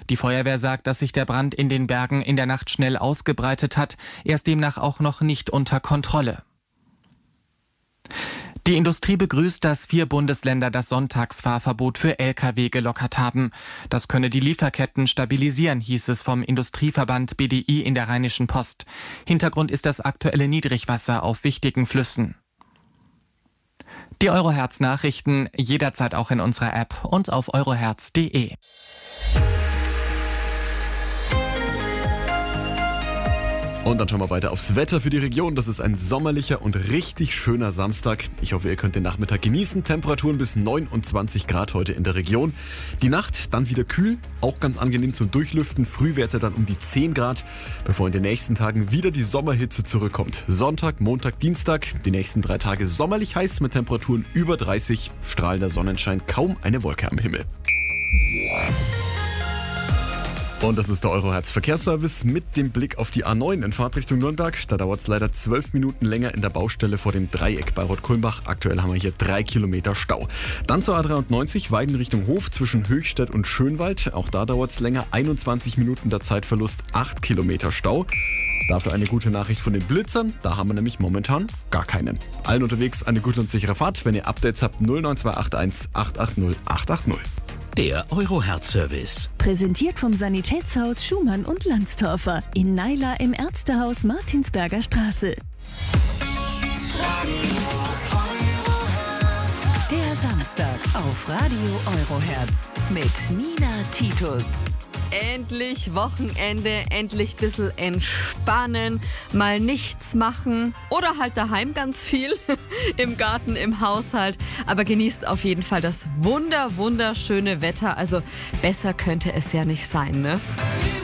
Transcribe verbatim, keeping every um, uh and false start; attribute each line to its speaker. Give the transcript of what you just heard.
Speaker 1: Die Feuerwehr sagt, dass sich der Brand in den Bergen in der Nacht schnell ausgebreitet hat. Er ist demnach auch noch nicht unter Kontrolle. Die Industrie begrüßt, dass vier Bundesländer das Sonntagsfahrverbot für L K W gelockert haben. Das könne die Lieferketten stabilisieren, hieß es vom Industrieverband B D I in der Rheinischen Post. Hintergrund ist das aktuelle Niedrigwasser auf wichtigen Flüssen. Die Eurohertz-Nachrichten jederzeit auch in unserer App und auf eurohertz punkt de.
Speaker 2: Und dann schauen wir weiter aufs Wetter für die Region. Das ist ein sommerlicher und richtig schöner Samstag. Ich hoffe, ihr könnt den Nachmittag genießen. Temperaturen bis neunundzwanzig Grad heute in der Region. Die Nacht dann wieder kühl, auch ganz angenehm zum Durchlüften. Frühwerte dann um die zehn Grad, bevor in den nächsten Tagen wieder die Sommerhitze zurückkommt. Sonntag, Montag, Dienstag, die nächsten drei Tage sommerlich heiß mit Temperaturen über dreißig. Strahlender Sonnenschein, kaum eine Wolke am Himmel. Und das ist der Eurohertz Verkehrsservice mit dem Blick auf die A neun in Fahrtrichtung Nürnberg. Da dauert es leider zwölf Minuten länger in der Baustelle vor dem Dreieck bei Rottkulmbach. Aktuell haben wir hier drei Kilometer Stau. Dann zur A dreiundneunzig, Weiden Richtung Hof zwischen Höchstädt und Schönwald. Auch da dauert es länger, einundzwanzig Minuten der Zeitverlust, acht Kilometer Stau. Dafür eine gute Nachricht von den Blitzern, da haben wir nämlich momentan gar keinen. Allen unterwegs eine gute und sichere Fahrt. Wenn ihr Updates habt, null neun zwei acht eins acht acht null acht acht null.
Speaker 3: Der Eurohertz-Service.
Speaker 4: Präsentiert vom Sanitätshaus Schumann und Landstorfer in Naila im Ärztehaus Martinsberger Straße. Der Samstag auf Radio Eurohertz mit Nina Titus.
Speaker 5: Endlich Wochenende, endlich ein bisschen entspannen, mal nichts machen oder halt daheim ganz viel, im Garten, im Haushalt. Aber genießt auf jeden Fall das wunder, wunderschöne Wetter. Also besser könnte es ja nicht sein, ne?